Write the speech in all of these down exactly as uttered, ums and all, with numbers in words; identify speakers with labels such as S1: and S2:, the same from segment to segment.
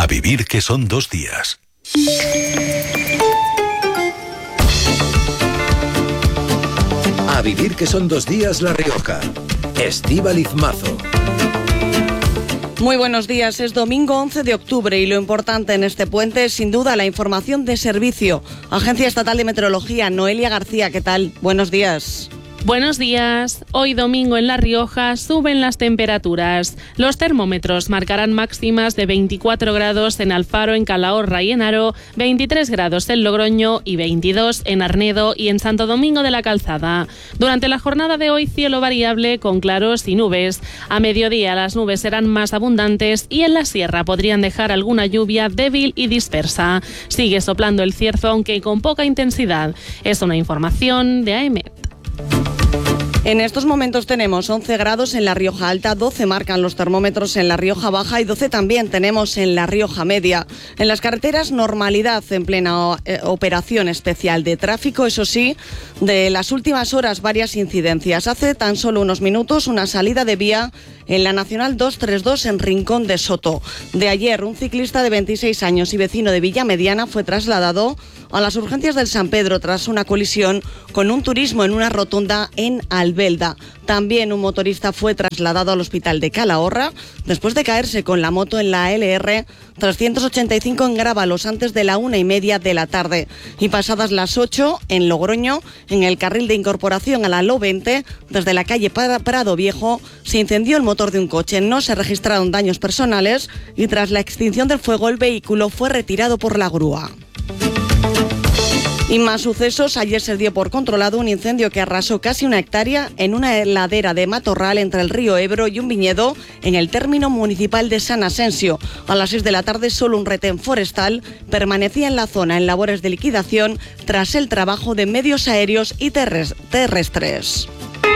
S1: A vivir que son dos días.
S2: A vivir que son dos días La Rioja. Estíbaliz Mazo.
S3: Muy buenos días, es domingo once de octubre y lo importante en este puente es sin duda la información de servicio. Agencia Estatal de Meteorología, Noelia García, ¿qué tal? Buenos días.
S4: Buenos días. Hoy domingo en La Rioja suben las temperaturas. Los termómetros marcarán máximas de veinticuatro grados en Alfaro, en Calahorra y en Haro, veintitrés grados en Logroño y veintidós en Arnedo y en Santo Domingo de la Calzada. Durante la jornada de hoy, cielo variable con claros y nubes. A mediodía las nubes serán más abundantes y en la sierra podrían dejar alguna lluvia débil y dispersa. Sigue soplando el cierzo, aunque con poca intensidad. Es una información de A E M E T.
S3: En estos momentos tenemos once grados en La Rioja Alta, doce marcan los termómetros en La Rioja Baja y doce también tenemos en La Rioja Media. En las carreteras, normalidad en plena eh, operación especial de tráfico. Eso sí, de las últimas horas varias incidencias. Hace tan solo unos minutos una salida de vía en la Nacional doscientos treinta y dos en Rincón de Soto. De ayer, un ciclista de veintiséis años y vecino de Villa Mediana fue trasladado a las urgencias del San Pedro tras una colisión con un turismo en una rotonda en Albelda. También un motorista fue trasladado al hospital de Calahorra después de caerse con la moto en la L R trescientos ochenta y cinco en Grábalos antes de la una y media de la tarde. Y pasadas las ocho, en Logroño, en el carril de incorporación a la L O veinte, desde la calle Prado Viejo, se incendió el motor de un coche. No se registraron daños personales y tras la extinción del fuego el vehículo fue retirado por la grúa. Y más sucesos. Ayer se dio por controlado un incendio que arrasó casi una hectárea en una ladera de matorral entre el río Ebro y un viñedo en el término municipal de San Asensio. A las seis de la tarde solo un retén forestal permanecía en la zona en labores de liquidación tras el trabajo de medios aéreos y terrestres.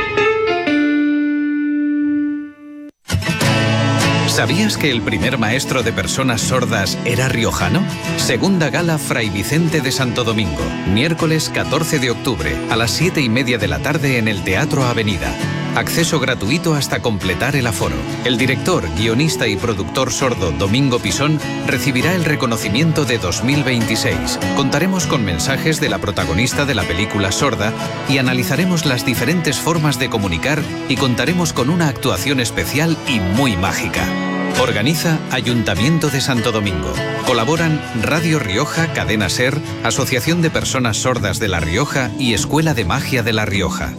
S5: ¿Sabías que el primer maestro de personas sordas era riojano? Segunda gala Fray Vicente de Santo Domingo, miércoles catorce de octubre, a las siete y media de la tarde en el Teatro Avenida. Acceso gratuito hasta completar el aforo. El director, guionista y productor sordo Domingo Pisón recibirá el reconocimiento de dos mil veintiséis. Contaremos con mensajes de la protagonista de la película Sorda y analizaremos las diferentes formas de comunicar y contaremos con una actuación especial y muy mágica. Organiza Ayuntamiento de Santo Domingo. Colaboran Radio Rioja, Cadena Ser, Asociación de Personas Sordas de La Rioja y Escuela de Magia de La Rioja.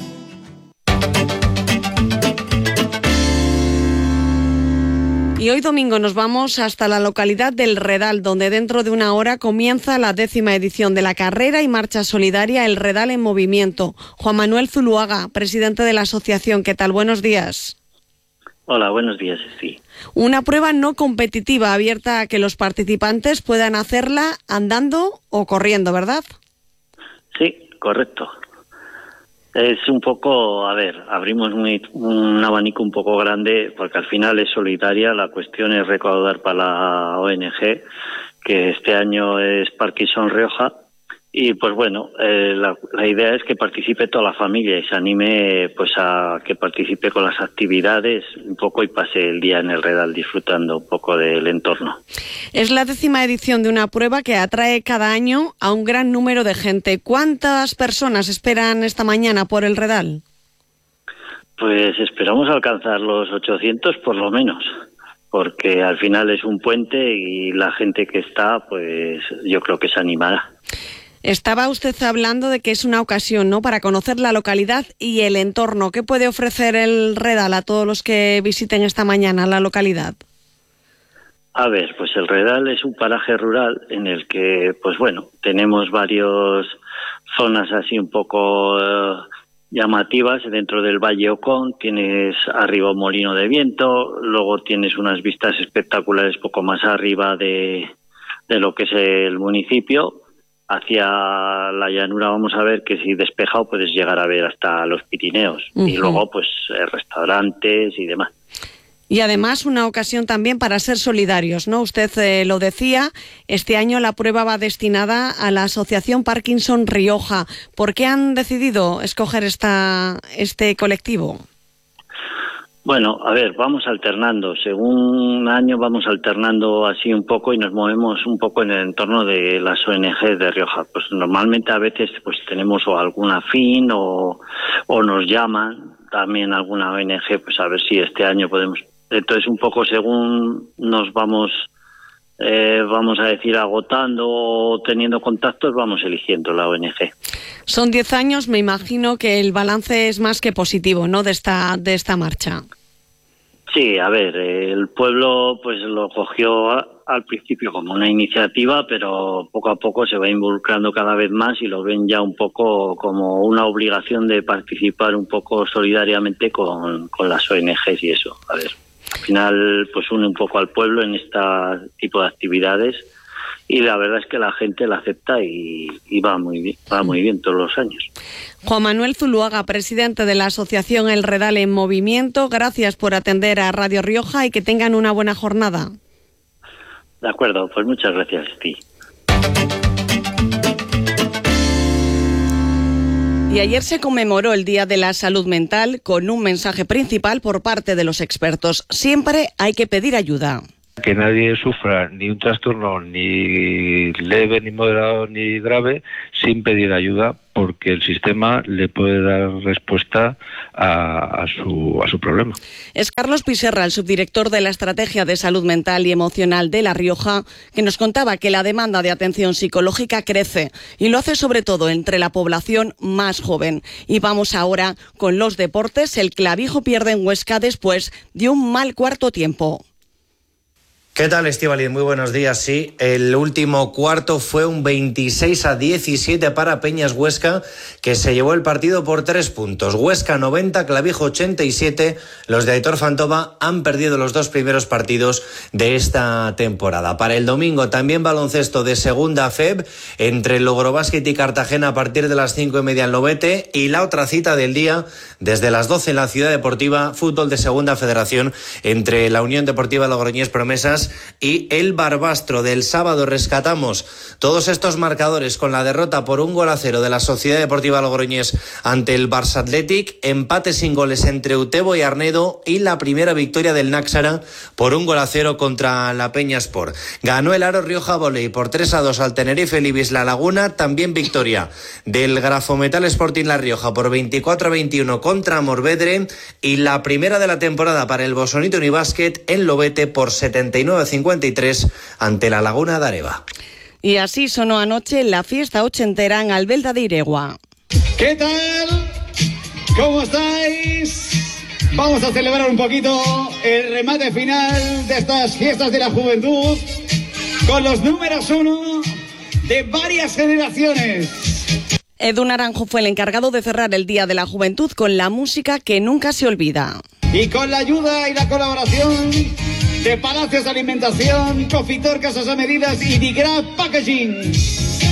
S3: Y hoy domingo nos vamos hasta la localidad del Redal, donde dentro de una hora comienza la décima edición de la carrera y marcha solidaria El Redal en Movimiento. Juan Manuel Zuluaga, presidente de la asociación, ¿qué tal? Buenos días.
S6: Hola, buenos días, sí.
S3: Una prueba no competitiva abierta a que los participantes puedan hacerla andando o corriendo, ¿verdad?
S6: Sí, correcto. Es un poco, a ver, abrimos muy, un abanico un poco grande porque al final es solidaria. La cuestión es recaudar para la O N G, que este año es Parkinson Rioja. Y pues bueno, eh, la, la idea es que participe toda la familia y se anime pues a que participe con las actividades un poco y pase el día en el Redal disfrutando un poco del entorno.
S3: Es la décima edición de una prueba que atrae cada año a un gran número de gente. ¿Cuántas personas esperan esta mañana por el Redal?
S6: Pues esperamos alcanzar los ochocientos por lo menos, porque al final es un puente y la gente que está, pues yo creo que se animará.
S3: Estaba usted hablando de que es una ocasión, ¿no?, para conocer la localidad y el entorno. ¿Qué puede ofrecer el Redal a todos los que visiten esta mañana la localidad?
S6: A ver, pues el Redal es un paraje rural en el que, pues bueno, tenemos varias zonas así un poco eh, llamativas. Dentro del Valle Ocón tienes arriba un molino de viento, luego tienes unas vistas espectaculares poco más arriba de, de lo que es el municipio. Hacia la llanura vamos a ver que si despejado puedes llegar a ver hasta los Pirineos. Uh-huh. Y luego pues eh, restaurantes y demás.
S3: Y además una ocasión también para ser solidarios, ¿no? Usted eh, lo decía, este año la prueba va destinada a la Asociación Parkinson Rioja. ¿Por qué han decidido escoger esta, este colectivo?
S6: Bueno, a ver, vamos alternando. Según año vamos alternando así un poco y nos movemos un poco en el entorno de las O N G de Rioja. Pues normalmente a veces pues tenemos o algún afín o, o nos llaman también alguna O N G, pues a ver si este año podemos. Entonces un poco según nos vamos, eh, vamos a decir, agotando o teniendo contactos, vamos eligiendo la O N G.
S3: Son diez años, me imagino que el balance es más que positivo, ¿no?, de esta, de esta marcha.
S6: Sí, a ver, el pueblo pues lo cogió a, al principio como una iniciativa, pero poco a poco se va involucrando cada vez más y lo ven ya un poco como una obligación de participar un poco solidariamente con, con las O N Ges y eso. A ver, al final pues une un poco al pueblo en este tipo de actividades y la verdad es que la gente la acepta y, y va muy bien, va muy bien todos los años.
S3: Juan Manuel Zuluaga, presidente de la asociación El Redal en Movimiento, gracias por atender a Radio Rioja y que tengan una buena jornada.
S6: De acuerdo, pues muchas gracias a ti.
S3: Y ayer se conmemoró el Día de la Salud Mental con un mensaje principal por parte de los expertos. Siempre hay que pedir ayuda.
S7: Que nadie sufra ni un trastorno ni leve, ni moderado, ni grave sin pedir ayuda, porque el sistema le puede dar respuesta a, a, su, a su problema.
S3: Es Carlos Piserra, el subdirector de la Estrategia de Salud Mental y Emocional de La Rioja, que nos contaba que la demanda de atención psicológica crece y lo hace sobre todo entre la población más joven. Y vamos ahora con los deportes. El Clavijo pierde en Huesca después de un mal cuarto tiempo.
S8: ¿Qué tal, Estíbaliz? Muy buenos días. Sí, el último cuarto fue un veintiséis a diecisiete para Peñas Huesca, que se llevó el partido por tres puntos. Huesca noventa, Clavijo ochenta y siete. Los de Aitor Fantova han perdido los dos primeros partidos de esta temporada. Para el domingo también baloncesto de segunda F E B entre Logrobásquet y Cartagena a partir de las cinco y media en Lobete, y la otra cita del día desde las doce en la Ciudad Deportiva, fútbol de segunda federación entre la Unión Deportiva Logroñés Promesas y el Barbastro. Del sábado rescatamos todos estos marcadores con la derrota por un gol a cero de la Sociedad Deportiva Logroñés ante el Barça Athletic, empate sin goles entre Utebo y Arnedo y la primera victoria del Náxara por un gol a cero contra la Peña Sport. Ganó el Aro Rioja Voley por tres a dos al Tenerife Libis La Laguna, también victoria del Grafometal Sporting La Rioja por veinticuatro a veintiuno contra Morvedre y la primera de la temporada para el Bosonito Unibásquet en Lobete por setenta y nueve a cincuenta y tres ante la Laguna de Areva.
S3: Y así sonó anoche la fiesta ochentera en Albelda de Iregua.
S9: ¿Qué tal? ¿Cómo estáis? Vamos a celebrar un poquito el remate final de estas fiestas de la juventud con los números uno de varias generaciones.
S3: Edu Naranjo fue el encargado de cerrar el Día de la Juventud con la música que nunca se olvida.
S9: Y con la ayuda y la colaboración de Palacios de Alimentación, Cofitor Casas a Medidas y Digraf Packaging.